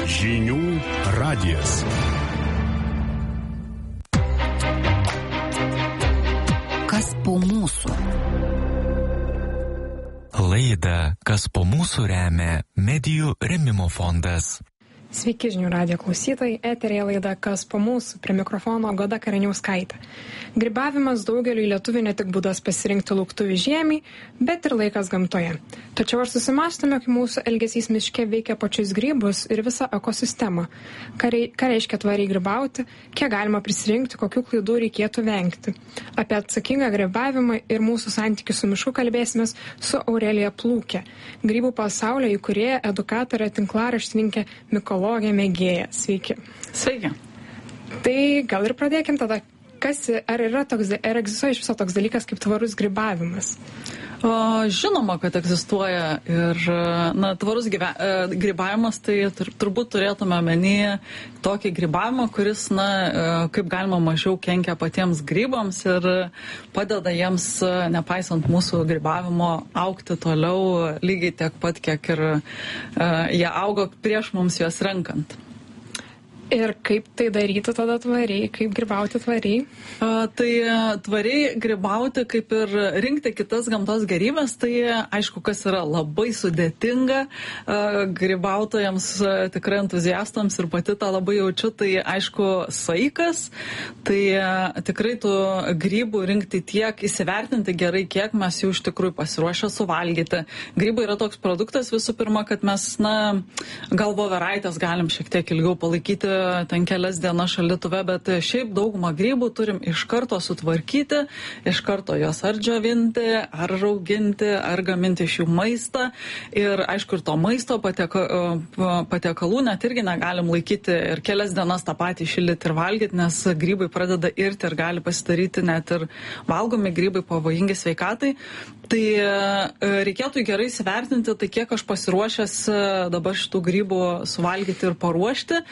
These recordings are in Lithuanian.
Žinių radijas. Kas po mūsų? Laidą Kas po mūsų remia Medijų rėmimo fondas. Sveiki žinių radijo klausytojai, eterėje laida Kas po mūsų, prie mikrofono Goda Karaniauskaitė. Grybavimas daugeliui lietuvių ne tik būdas pasirinkti lauktuvį žiemiai, bet ir laikas gamtoje. Tačiau ar susimąstome, kaip mūsų elgesys miške veikia pačius grybus ir visą ekosistemą? Ką reiškia tvariai grybauti, kiek galima prisirinkti, kokių klaidų reikėtų vengti? Apie atsakingą grybavimą ir mūsų santykių su mišku kalbėsimės su Aurelija Plūkė, grybų pasaulio įkūrėja, edukatorė, tinklaraštininkė, mikologė, mėgėja. Sveiki. Sveiki. Tai gal ir pradėkim tada. Ar egzistuoja iš viso toks dalykas kaip tvarus grybavimas? Žinoma, kad egzistuoja ir tvarus grybavimas, tai turbūt turėtume omenyje tokį grybavimą, kuris, kaip galima mažiau kenkia patiems grybams ir padeda jiems, nepaisant mūsų grybavimo, augti toliau lygiai tiek pat, kiek ir jie augo prieš mums juos renkant. Ir kaip tai daryti tada tvariai, kaip grybauti tvariai? Tai tvariai grybauti, kaip ir rinkti kitas gamtos gėrybes, tai aišku, kas yra labai sudėtinga grybautojams, tikrai entuziastams ir pati tą labai jaučiu, tai aišku saikas, tai tikrai tų grybų rinkti tiek, įsivertinti gerai, kiek mes jų iš tikrųjų pasiruošę suvalgyti. Grybai yra toks produktas visų pirma, kad mes, gal voveraitės galim šiek tiek ilgiau palaikyti ten kelias dienas šaldytuve, bet šiaip daugumą grybų turim iš karto sutvarkyti, iš karto juos ar džiovinti, ar rauginti, ar gaminti iš jų maistą. Ir aišku, ir to maisto patiekalų net irgi negalim laikyti ir kelias dienas tą patį šildyti ir valgyti, nes grybai pradeda irti ir gali pasidaryti net ir valgomi grybai pavojingi sveikatai. Tai reikėtų gerai įsivertinti, tai kiek aš pasiruošęs dabar šitų grybų suvalgyti ir paruošti.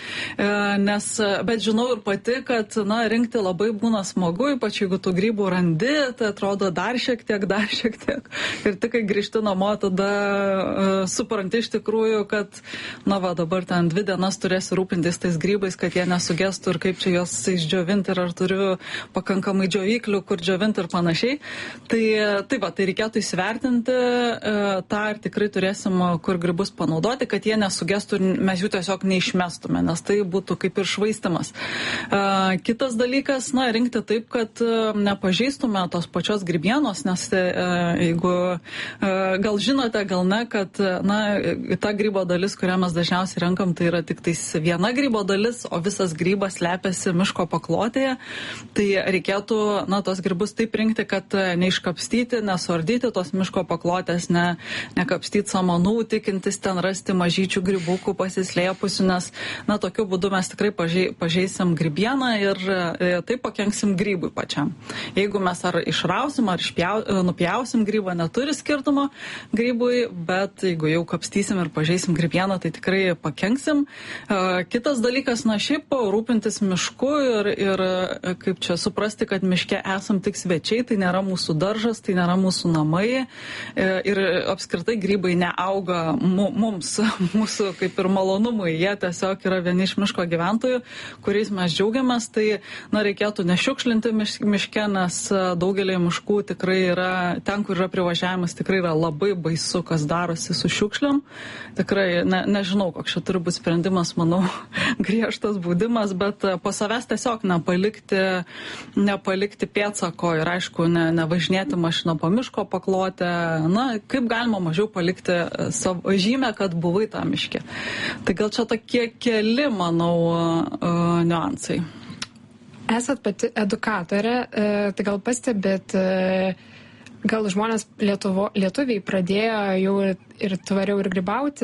Bet žinau ir pati, kad rinkti labai būna smagu, ypač jeigu tų grybų randi, tai atrodo dar šiek tiek. Ir tik kai grįžti namo, tada supranti iš tikrųjų, kad dabar ten 2 dienas turėsi rūpintis tais grybais, kad jie nesugestų ir kaip čia juos išdžiovinti ir ar turiu pakankamai džiovyklių, kur džiovinti ir panašiai. Tai reikėtų įsivertinti tą ir tikrai turėsim kur grybus panaudoti, kad jie nesugestų ir mes jų tiesiog neišmestume, nes tai būtų kaip ir švaistimas. Kitas dalykas, rinkti taip, kad nepažeistume tos pačios grybienos, nes jeigu gal žinote, gal ne, kad ta grybo dalis, kurią mes dažniausiai renkam, tai yra tik tais viena grybo dalis, o visas grybas slepiasi miško paklotėje, tai reikėtų tos grybus taip rinkti, kad neiškapstyti, nesuardyti tos miško paklotės, nekapstyti samanų, tikintis ten rasti mažyčių grybukų pasislėpusių, nes tokiu būdu mes tikrai pažeisim grybieną ir taip pakenksim grybui pačiam. Jeigu mes ar išrausim, ar nupjausim grybą, neturi skirtumo grybui, bet jeigu jau kapstysim ir pažeisim grybieną, tai tikrai pakenksim. Kitas dalykas, šiaip rūpintis mišku ir kaip čia suprasti, kad miške esam tik svečiai, tai nėra mūsų daržas, tai nėra mūsų namai ir apskritai grybai neauga mums, mūsų kaip ir malonumui, jie tiesiog yra vieni iš miško gyventojų, kuriais mes džiaugiamės, tai reikėtų nešiukšlinti miške, nes daugelį miškų tikrai yra, ten, kur yra privažiavimas, tikrai yra labai baisu, kas darosi su šiukšliam. Tikrai nežinau, koks čia turi būti sprendimas, manau, griežtas baudimas, bet po savęs tiesiog nepalikti pėdsako ir aišku, nevažinėti mašiną po miško paklotę, kaip galima mažiau palikti savo žymę, kad buvai tam miške. Tai gal čia tokie keli, manau, niuansai. Esat pati edukatorė, tai gal pastebėt, gal žmonės lietuviai pradėjo jau ir tvariau ir grybauti,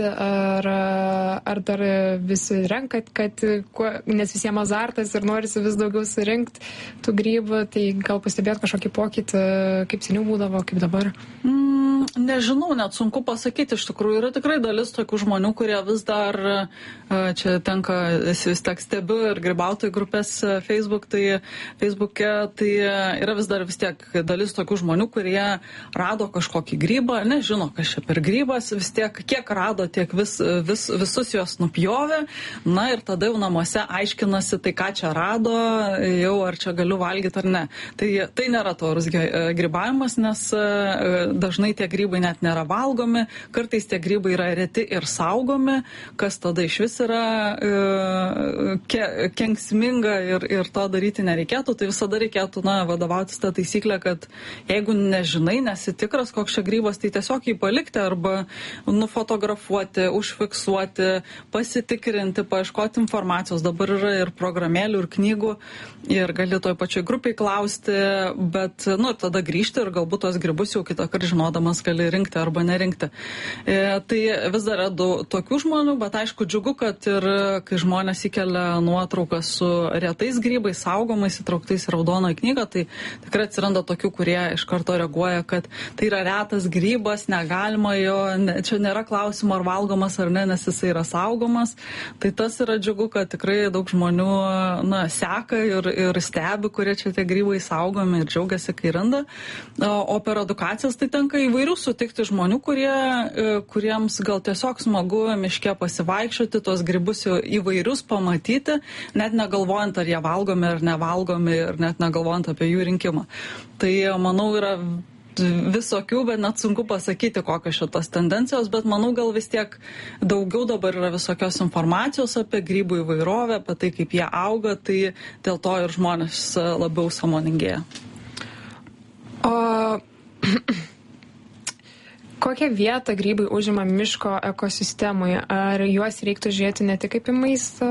ar dar visi renkat, nes visiems azartas ir norisi vis daugiau surinkti tų grybų, tai gal pastebėt kažkokį pokytį, kaip seniau būdavo, kaip dabar? Nežinau, net sunku pasakyti, iš tikrųjų yra tikrai dalis tokių žmonių, kurie vis dar, čia tenka, vis tiek stebiu ir grybautojų grupės Facebook'e, tai yra vis tiek dalis tokių žmonių, kurie rado kažkokį grybą, nežino, kas čia per grybas, žmonės vis tiek kiek rado, tiek visus juos nupjovė, na ir tada jau namuose aiškinasi, tai ką čia rado, jau ar čia galiu valgyti ar ne. Tai nėra tvarus grybavimas, nes dažnai tie grybai net nėra valgomi, kartais tie grybai yra reti ir saugomi, kas tada iš vis yra kenksminga ir to daryti nereikėtų, tai visada reikėtų vadovautis tą taisyklę, kad jeigu nežinai, nesi tikras, koks čia grybas, tai tiesiog jį palikti arba nufotografuoti, užfiksuoti, pasitikrinti, paieškoti informacijos. Dabar yra ir programėlių, ir knygų, ir gali toj pačioj grupiai klausti, bet, ir tada grįžti ir galbūt tos grybus jau kitą kartą žinodamas gali rinkti arba nerinkti. Tai vis dar yra tokių žmonių, bet aišku džiugu, kad ir kai žmonės įkelia nuotraukas su retais grybais, saugomais, įtrauktais į raudoną knygą, tai tikrai atsiranda tokių, kurie iš karto reaguoja, kad tai yra retas grybas, negalima jo, čia nėra klausimo ar valgomas ar ne, nes jisai yra saugomas. Tai tas yra džiugu, kad tikrai daug žmonių seka ir stebi, kurie čia tie grybai saugomi ir džiaugiasi, kai randa. O per edukacijas tai tenka įvairių sutikti žmonių, kuriems gal tiesiog smagu miške pasivaikščioti, tos grybus įvairius pamatyti, net negalvojant, ar jie valgomi ar nevalgomi ir net negalvojant apie jų rinkimą. Tai manau yra visokių, bet net sunku pasakyti, kokios šitos tendencijos, bet manau gal vis tiek daugiau dabar yra visokios informacijos apie grybų įvairovę, apie tai, kaip jie auga, tai dėl to ir žmonės labiau sąmoningėja. Kokią vietą grybai užima miško ekosistemoje? Ar juos reiktų žiūrėti ne tik kaip į maistą,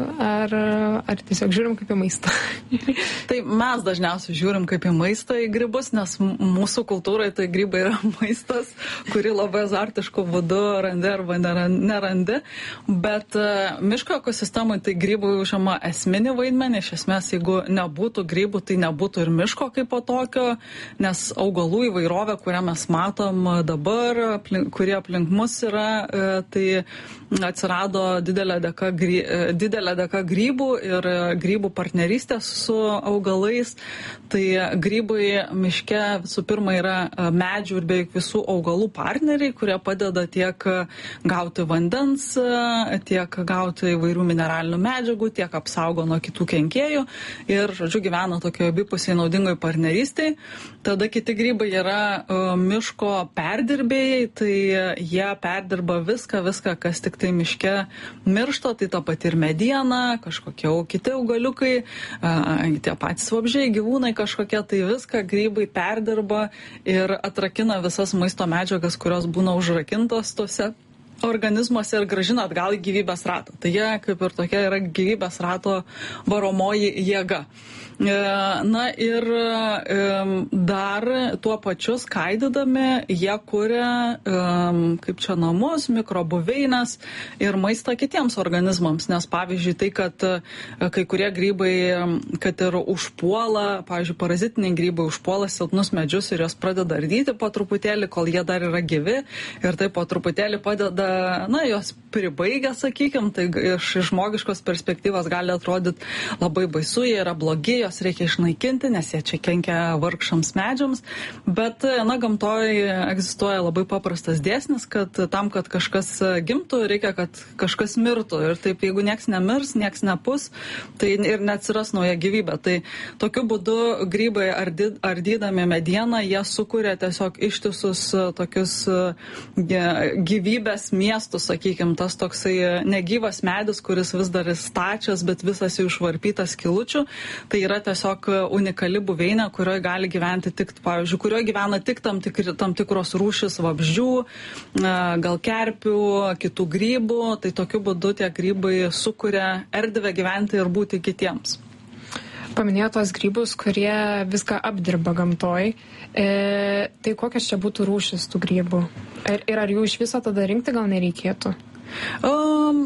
ar tiesiog žiūrim kaip į maistą? Tai mes dažniausiai žiūrim kaip į maistą į grybus, nes mūsų kultūrai tai grybai yra maistas, kurį labai azartišku būdu randi arba nerandi. Bet miško ekosistemai tai grybai užima esminį vaidmenį. Iš esmės, jeigu nebūtų grybų, tai nebūtų ir miško kaip po tokio, nes augalų įvairovė, kurią mes matom dabar, kurie aplink mus yra, tai atsirado didelė dėka grybų ir grybų partnerystės su augalais. Tai grybai miške visų pirma yra medžių ir beveik visų augalų partneriai, kurie padeda tiek gauti vandens, tiek gauti įvairių mineralinių medžiagų, tiek apsaugo nuo kitų kenkėjų ir, žodžiu, gyvena tokioje abipusiai naudingoje partnerystėje. Tada kiti grybai yra miško perdirbėjai, tai jie perdirba viską, kas tik tai miške miršto, tai ta pati ir mediena, kažkokie kiti augaliukai, tie patys vabzdžiai, gyvūnai kažkokie, tai viską grybai perdirba ir atrakina visas maisto medžiagas, kurios būna užrakintos tose organizmuose ir grąžina atgal į gyvybės ratą. Tai jie kaip ir tokia yra gyvybės rato varomoji jėga. Na ir dar tuo pačiu skaidydami jie kuria kaip čia namus, mikrobuveinės ir maistą kitiems organizmams, nes pavyzdžiui tai, kad kai kurie grybai, kad ir užpuola, pavyzdžiui parazitiniai grybai užpuola silpnus medžius ir jos pradeda ardyti po truputėlį, kol jie dar yra gyvi ir tai po truputėlį padeda, jos pribaigia, sakykim, tai iš žmogiškos perspektyvos gali atrodyti labai baisu, jie yra blogi, jos reikia išnaikinti, nes jie čia kenkia vargšams medžiams, bet, gamtoje egzistuoja labai paprastas dėsnis, kad tam, kad kažkas gimtų, reikia, kad kažkas mirtų ir taip, jeigu nieks nemirs, nieks nepus, tai ir neatsiras nauja gyvybė. Tai tokiu būdu grybai ardydami medieną, jie sukuria tiesiog ištisus tokius gyvybės miestus, sakykim, tas toksai negyvas medis, kuris vis dar stačias, bet visas jau išvarpytas skilučių, tai yra tiesiog unikali buveinė, kurioje gali gyventi tik, pavyzdžiui, kurioje gyvena tik tam tikros rūšis vabzdžių, gal kerpių, kitų grybų, tai tokiu būdu tie grybai sukuria erdvę gyventi ir būti kitiems. Paminėjo tos grybus, kurie viską apdirba gamtoj. Tai kokios čia būtų rūšis tų grybų? Ir ar jų iš viso tada rinkti gal nereikėtų?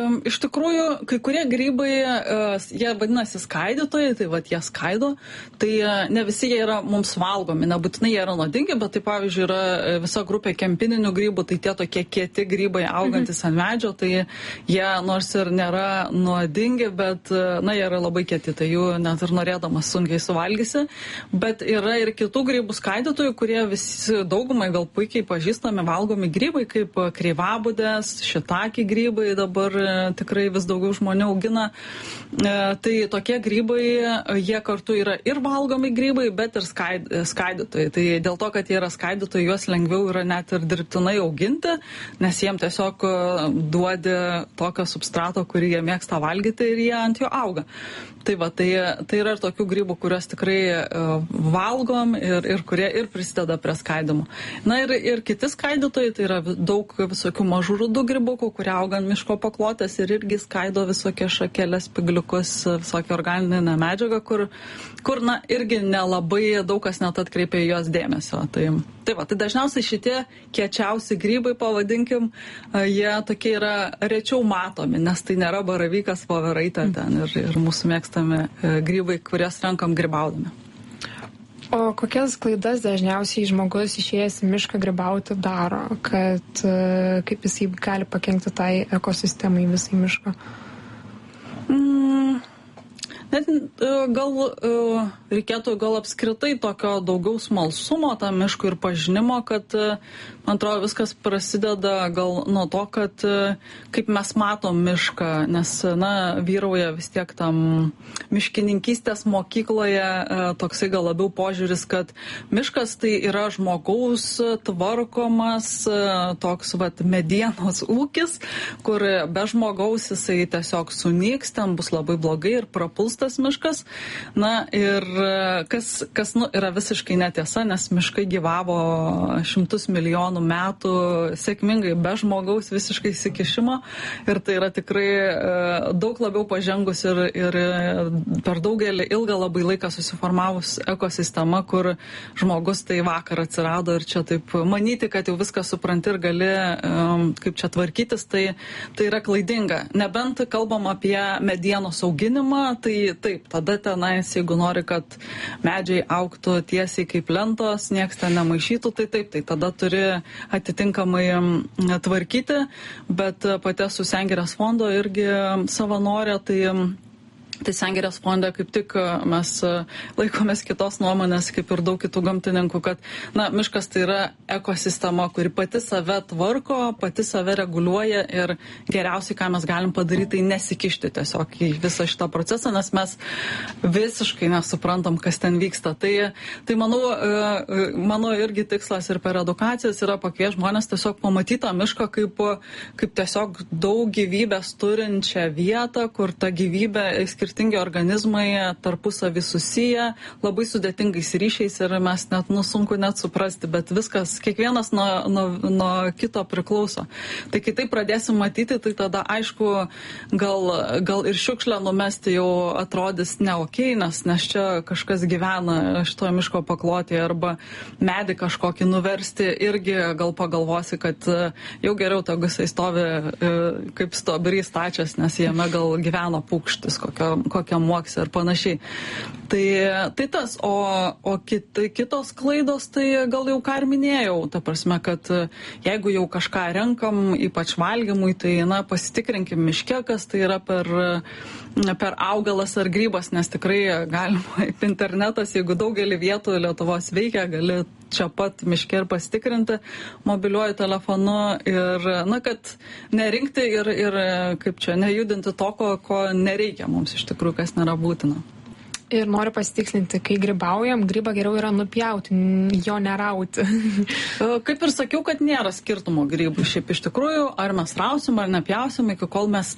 iš tikrųjų, kai kurie grybai, jie vadinasi skaidytojai, tai vat jie skaido, tai ne visi jie yra mums valgomi, nebūtinai jie yra nuodingi, bet tai pavyzdžiui yra visa grupė kempininių grybų, tai tie tokie kieti grybai augantis ant medžio, tai jie nors ir nėra nuodingi, bet jie yra labai kieti, tai jų net ir norėdamas sunkiai suvalgysi, bet yra ir kitų grybų skaidytojų, kurie visi daugumai gal puikiai pažįstami valgomi grybai, kaip kreivabudės, šitaki grybai, dabar tikrai vis daugiau žmonių augina. Tai tokie grybai, jie kartu yra ir valgomi grybai, bet ir skaidytojai. Tai dėl to, kad jie yra skaidytojai, juos lengviau yra net ir dirbtinai auginti, nes jiem tiesiog duodi tokio substrato, kurį jie mėgsta valgyti ir jie ant jo auga. Tai yra ir tokių grybų, kuriuos tikrai valgom ir kurie ir prisideda prie skaidimo. Na ir kiti skaidytojai, tai yra daug visokių mažų rudų grybukų, kurie auga ant miško paklotės ir irgi skaido visokie šakelės, spigliukus, visokią organinę medžiagą, kur irgi nelabai daug kas net atkreipia į jos dėmesio. Tai dažniausiai šitie kiečiausi grybai, pavadinkim, jie tokie yra rečiau matomi, nes tai nėra baravykas, voveraitė ten ir mūsų mėgstami grybai, kurias renkam grybaudami. O kokias klaidas dažniausiai žmogus išėjęs į mišką grybauti daro, kad kaip jisai gali pakenkti tai ekosistemai visai miško? Net gal reikėtų apskritai tokio daugiau smalsumo tam miškui ir pažinimo, kad, man atrodo, viskas prasideda gal nuo to, kad kaip mes matom mišką, nes, vyrauja vis tiek tam miškininkystės mokykloje toksai gal labiau požiūris, kad miškas tai yra žmogaus tvarkomas toks medienos ūkis, kur be žmogaus jisai tiesiog sunyks, ten bus labai blogai ir prapuls tas miškas. Ir kas yra visiškai netiesa, nes miškai gyvavo šimtus milijonų metų sėkmingai be žmogaus visiškai įsikišimo ir tai yra tikrai daug labiau pažengus ir per daugelį ilgą labai laiką susiformavus ekosistema, kur žmogus tai vakar atsirado ir čia taip manyti, kad jau viską supranti ir gali kaip čia tvarkytis, tai yra klaidinga. Nebent kalbam apie medienos auginimą, tai taip, tada tenais, jeigu nori, kad medžiai augtų tiesiai kaip lentos, nieks ten nemaišytų, tai taip, tai tada turi atitinkamai tvarkyti, bet pati esu Sengirės fondo irgi savanorė, tai Sengirės fonde kaip tik mes laikomės kitos nuomonės, kaip ir daug kitų gamtininkų, kad miškas tai yra ekosistema, kuri pati save tvarko, pati save reguliuoja ir geriausiai, ką mes galim padaryti, tai nesikišti tiesiog į visą šitą procesą, nes mes visiškai nesuprantam, kas ten vyksta. Tai mano irgi tikslas ir per edukacijas yra pakviesti žmonės tiesiog pamatyti tą mišką kaip tiesiog daug gyvybės turinčią vietą, kur ta gyvybė skirtingi organizmai tarpusavį susiję, labai sudėtingais ryšiais ir mes sunku net suprasti, bet viskas, kiekvienas nuo kito priklauso. Tai kai tai pradėsim matyti, tai tada aišku, gal ir šiukšlę numesti jau atrodys ne okei, nes čia kažkas gyvena šitoje miško paklotėje arba medį kažkokį nuversti, irgi gal pagalvosi, kad jau geriau tegu jisai stovi kaip stobrys stačias, nes jame gal gyveno paukštis kokiam moksė ir panašiai. Tai tas, o kitos klaidos, tai gal jau ką ir minėjau, ta prasme, kad jeigu jau kažką renkam, ypač valgymui, tai pasitikrinkim miške, kas tai yra per augalas ar grybas, nes tikrai galima internetas, jeigu daugelį vietų Lietuvos veikia, gali čia pat miške ir pasitikrinti mobiliuoju telefonu ir, kad nerinkti ir kaip čia, nejudinti to, ko nereikia mums iš tikrųjų, kas nėra būtina. Ir noriu pasitikslinti, kai grybaujam, grybą geriau yra nupjauti, jo nerauti. Kaip ir sakiau, kad nėra skirtumo grybų. Šiaip iš tikrųjų, ar mes rausim, ar nepjausim, iki kol mes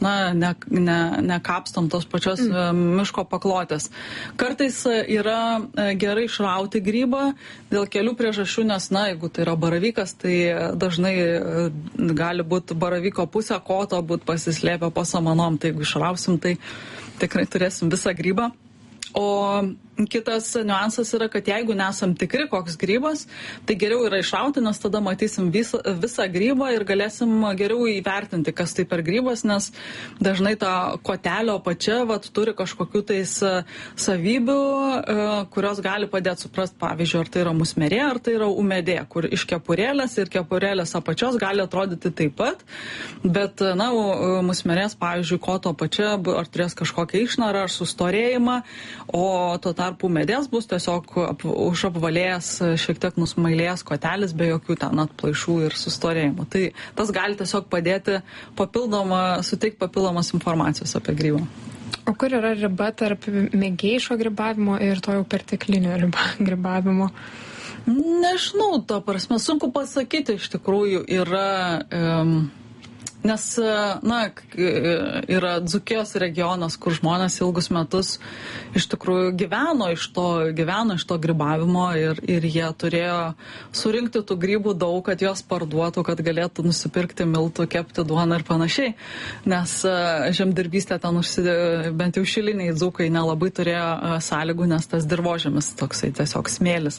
nekapstom tos pačios miško paklotės. Kartais yra gerai išrauti grybą dėl kelių priežasčių, nes, jeigu tai yra baravykas, tai dažnai gali būti baravyko pusė koto, būti pasislėpę po samanom. Tai jeigu išrausim, tai tikrai turėsim visą grybą. O Kitas niuansas yra, kad jeigu nesam tikri, koks grybas, tai geriau yra išrauti, nes tada matysim visą grybą ir galėsim geriau įvertinti, kas tai per grybas, nes dažnai ta kotelio apačia turi kažkokių tais savybių, kurios gali padėti suprasti, pavyzdžiui, ar tai yra musmerė, ar tai yra ūmėdė, kur iš kepurėlės ir kepurėlės apačios gali atrodyti taip pat, bet, musmerės, pavyzdžiui, koto apačia ar turės kažkokią išnarą ar sustorėjimą, o tuo tarpu medės bus tiesiog užapvalėjęs, šiek tiek nusmailėjęs kotelis be jokių ten atplaišų ir sustorėjimų. Tai tas gali tiesiog padėti suteikti papildomos informacijos apie grybą. O kur yra riba tarp mėgėjiško grybavimo ir to jau perteklinio grybavimo? Nežinau, to prasme, sunku pasakyti iš tikrųjų yra... Nes, yra Dzūkijos regionas, kur žmonės ilgus metus iš tikrųjų gyveno iš to grybavimo ir jie turėjo surinkti tų grybų daug, kad juos parduotų, kad galėtų nusipirkti miltų, kepti duoną ir panašiai. Nes žemdirbystė ten bent jau šiliniai dzūkai nelabai turėjo sąlygų, nes tas dirvožemis toksai tiesiog smėlis.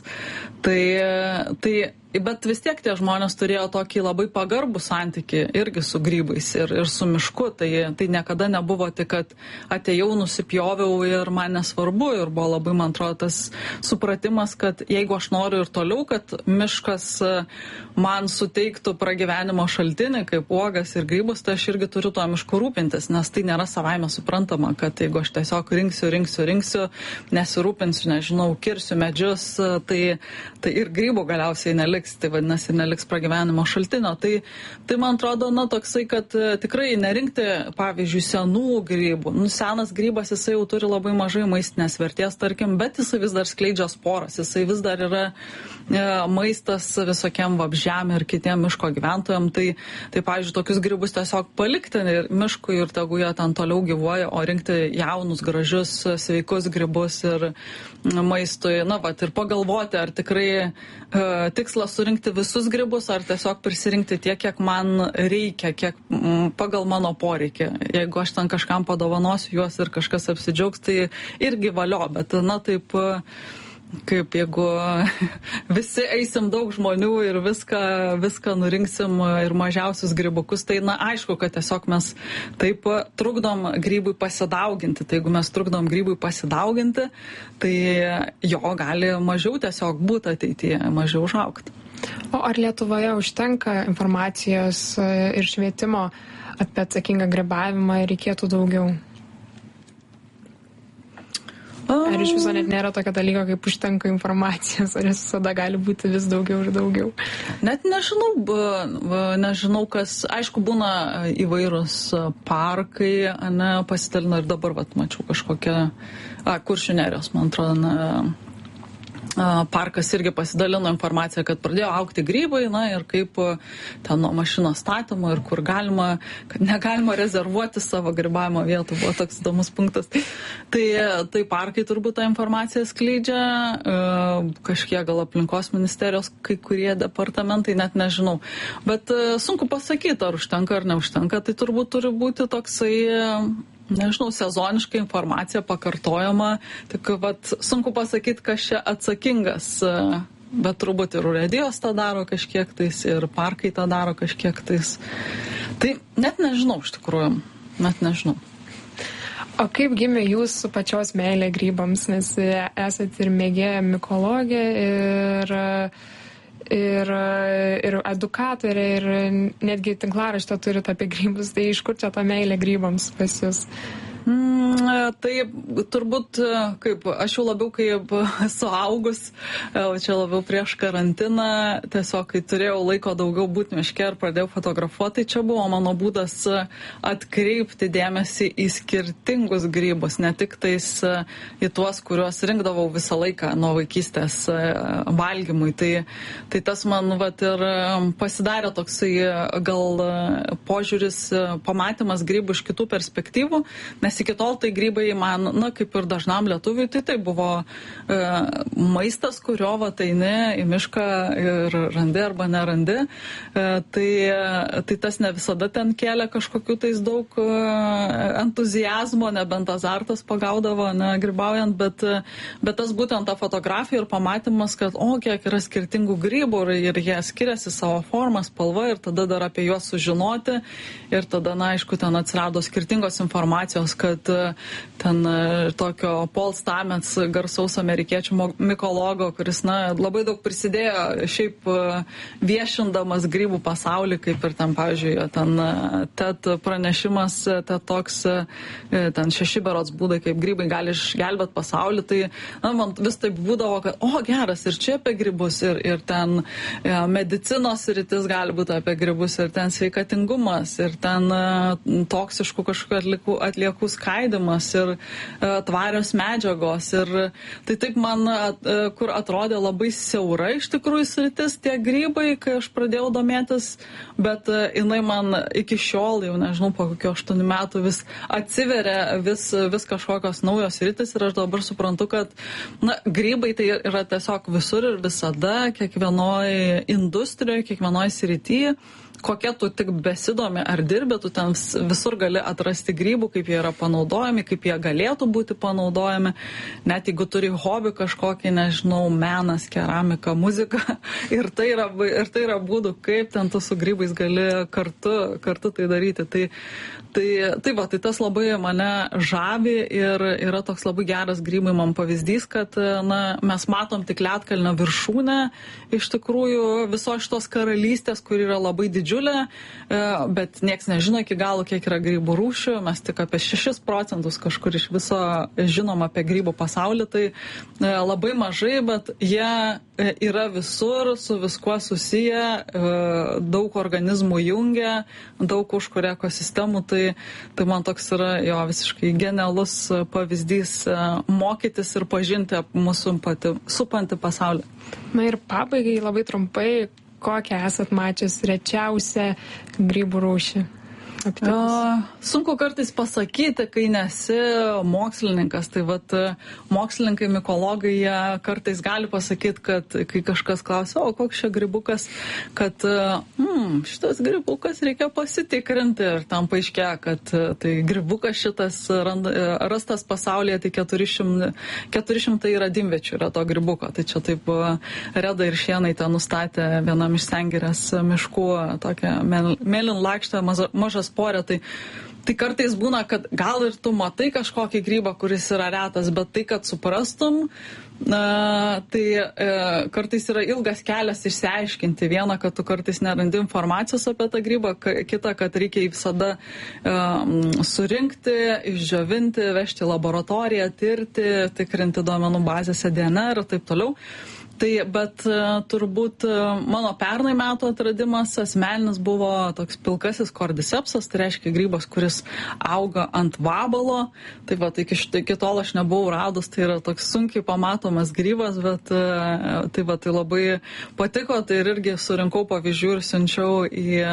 Bet vis tiek tie žmonės turėjo tokį labai pagarbų santykį irgi su grybais ir su mišku. Tai niekada nebuvo tik, kad atėjau, nusipjoviau ir man nesvarbu. Ir buvo labai, man atrodo, tas supratimas, kad jeigu aš noriu ir toliau, kad miškas man suteiktų pragyvenimo šaltinį, kaip uogas ir grybus, tai aš irgi turiu to mišku rūpintis, nes tai nėra savaime suprantama, kad jeigu aš tiesiog rinksiu, nesirūpinsiu, nežinau, kirsiu medžius, tai ir grybų galiausiai neliks. Tai vadinasi, neliks pragyvenimo šaltinio. Tai man atrodo, toksai, kad tikrai nerinkti, pavyzdžiui, senų grybų. Senas grybas, jisai jau turi labai mažai maistinės vertės, tarkim, bet jisai vis dar skleidžia sporas, jisai vis dar yra maistas visokiam vabzdžiam ir kitiem miško gyventojam. Tai pavyzdžiui, tokius grybus tiesiog palikti miškui ir tegu jie ten toliau gyvuoja, o rinkti jaunus, gražius, sveikus grybus ir maistui. Ir pagalvoti, ar tikrai tikslas surinkti visus grybus, ar tiesiog prisirinkti tiek, kiek man reikia, kiek pagal mano poreikį. Jeigu aš ten kažkam padovanosiu juos ir kažkas apsidžiaugs, tai irgi valio, bet taip kaip jeigu visi eisim daug žmonių ir viską nurinksim ir mažiausius grybukus, tai aišku, kad tiesiog mes taip trukdom grybui pasidauginti. Tai jeigu mes trukdom grybui pasidauginti, tai jo gali mažiau tiesiog būti ateityje, mažiau užaugti. O ar Lietuvoje užtenka informacijos ir švietimo apie atsakingą grybavimą ir reikėtų daugiau? Ar iš viso net nėra tokio dalyko, kaip užtenka informacijos, ar jis visada gali būti vis daugiau ir daugiau? Net nežinau, kas, aišku, būna įvairūs parkai, pasitalino ir dabar, mačiau kažkokią, Kuršių nerijos, man atrodo, parkas irgi pasidalino informaciją, kad pradėjo augti grybai, ir kaip ten nuo mašinos statymo ir kur galima, kad negalima rezervuoti savo grybavimo vietų, buvo toks įdomus punktas. Tai parkai turbūt tą informaciją skleidžia, kažkiek gal aplinkos ministerijos, kai kurie departamentai, net nežinau. Bet sunku pasakyti, ar užtenka ar neužtenka, tai turbūt turi būti toksai... Nežinau, sezoniška informacija pakartojama, tik sunku pasakyti, kas čia atsakingas, bet turbūt ir urėdijos tą daro kažkiek tais, ir parkai tą daro kažkiek tais. Tai net nežinau iš tikrųjų, net nežinau. O kaip gimė jūsų pačios meilė grybams, nes esate ir mėgėja mikologė, ir edukatorė, ir netgi tinklaraštę turit apie grybus, tai iš kur čia ta meilė grybams pas jūs? Tai turbūt, aš jau labiau kaip suaugus, čia labiau prieš karantiną, tiesiog kai turėjau laiko daugiau būti miške ir pradėjau fotografuoti, tai čia buvo mano būdas atkreipti dėmesį į skirtingus grybus, ne tik tais į tuos, kuriuos rinkdavau visą laiką nuo vaikystės valgymui. Tai tas man ir pasidarė toksai gal požiūris, pamatymas grybų iš kitų perspektyvų, nes nes iki tol tai grybai man, kaip ir dažnam lietuviui, tai buvo maistas, kurio ateini į mišką ir randi arba nerandi. Tai tas ne visada ten kėlė kažkokių tais daug entuzijazmo, nebent azartas pagaudavo, grybaujant, bet tas būtent ta fotografija ir pamatymas, kad kiek yra skirtingų grybų ir jie skiriasi savo formą, spalva ir tada dar apie juos sužinoti ir tada, aišku, ten atsirado skirtingos informacijos, kad ten tokio Paul Stamets, garsaus amerikiečių mikologo, kuris, labai daug prisidėjo šiaip viešindamas grybų pasaulį, kaip ir ten, pavyzdžiui, ten TED pranešimas, TED toks, ten 6 berods būdai, kaip grybai gali išgelbėti pasaulį, tai man vis taip būdavo, kad, geras, ir čia apie grybus, ir ten medicinos rytis gali būti apie grybus, ir ten sveikatingumas, ir ten toksiškų kažkokių atliekų skaidimas, ir tvarios medžiagos, ir tai taip man, kur atrodė labai siaura iš tikrųjų sritis tie grybai, kai aš pradėjau domėtis, bet jinai man iki šiol, jau nežinau, po kokio 8 metų vis atsiveria vis kažkokios naujos sritis ir aš dabar suprantu, kad grybai tai yra tiesiog visur ir visada, kiekvienoj industrijoje, kiekvienoj srityje, kokie tu tik besidomi ar dirbi, tu ten visur gali atrasti grybų, kaip jie yra panaudojami, kaip jie galėtų būti panaudojami, net jeigu turi hobį kažkokį, nežinau, menas, keramika, muzika, ir tai yra būdų, kaip ten tu su grybais gali kartu tai daryti. Tai tas labai mane žavi ir yra toks labai geras grybai man pavyzdys, kad mes matom tik Ledkalnio viršūnę, iš tikrųjų visos šitos karalystės, kur yra labai didžiulė, bet nieks nežino iki galo, kiek yra grybų rūšių, mes tik apie 6% kažkur iš viso žinom apie grybų pasaulį, tai labai mažai, bet jie yra visur, su viskuo susiję, daug organizmų jungia, daug užkuria ekosistemų, tai man toks yra jo visiškai genialus pavyzdys mokytis ir pažinti mūsų supantį pasaulį. Ir pabaigai labai trumpai, kokią esat mačius rečiausią grybų rūšį? Sunku kartais pasakyti, kai nesi mokslininkas, tai mokslininkai, mikologai, jie kartais gali pasakyti, kad kai kažkas klausia, koks čia grybukas, kad šitas grybukas reikia pasitikrinti ir tam paaiškėja, kad tai grybukas šitas rastas pasaulyje, tai 400 yra dimviečių yra to grybuko, tai čia taip Reda ir Šienai ten nustatė vienam iš Sengirės miškų tokią mėlynlakštę mažas porę, tai kartais būna, kad gal ir tu matai kažkokį grybą, kuris yra retas, bet tai, kad suprastum, tai kartais yra ilgas kelias išsiaiškinti. Viena, kad tu kartais nerandi informacijos apie tą grybą, kita, kad reikia visada surinkti, išdžiovinti, vežti į laboratoriją, tirti, tikrinti duomenų bazėse DNR ir taip toliau. Bet turbūt mano pernai metų atradimas asmeninis buvo toks pilkasis kordisepsas, tai reiškia grybas, kuris auga ant vabalo. Tai iki tol aš nebuvau radus, tai yra toks sunkiai pamatomas grybas, bet tai labai patiko, tai irgi surinkau pavyzdžių ir siunčiau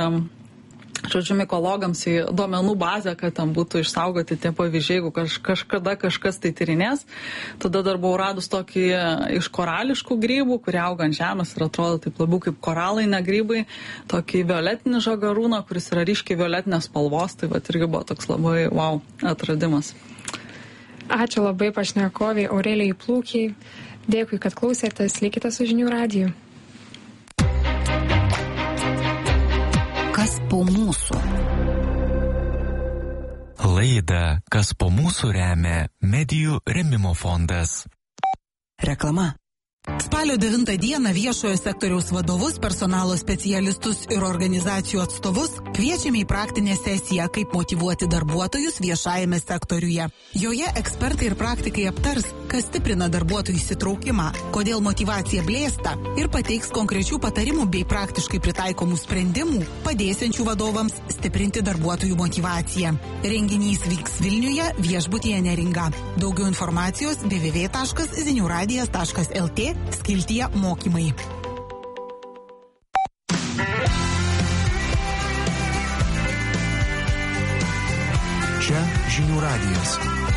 į mikologams į duomenų bazę, kad tam būtų išsaugoti tie pavyzdžiai, jeigu kažkada kažkas tai tyrinės. Tada dar buvau radus tokį iš korališkų grybų, kurie auga ant žemės ir atrodo taip labiau kaip koralai, ne grybai, tokį violetinį žagarūną, kuris yra ryškiai violetinės spalvos, tai irgi buvo toks labai wow atradimas. Ačiū labai pašnekoviai Aurelijai Plūkiai. Dėkui, kad klausėtės. Likite su Žinių radiju. Kas po mūsų? Laidą Kas po mūsų remia Medijų rėmimo fondas. Reklama. Spalio 9 dieną viešojo sektoriaus vadovus, personalo specialistus ir organizacijų atstovus kviečiame į praktinę sesiją, kaip motyvuoti darbuotojus viešajame sektoriuje. Joje ekspertai ir praktikai aptars, kas stiprina darbuotojų įsitraukimą, kodėl motyvacija blėsta ir pateiks konkrečių patarimų bei praktiškai pritaikomų sprendimų, padėsiančių vadovams stiprinti darbuotojų motyvaciją. Renginys vyks Vilniuje, viešbutyje Neringa. Daugiau informacijos www.ziniuradijas.lt skiltyje mokymai. Čia Žinių Žinių radijas.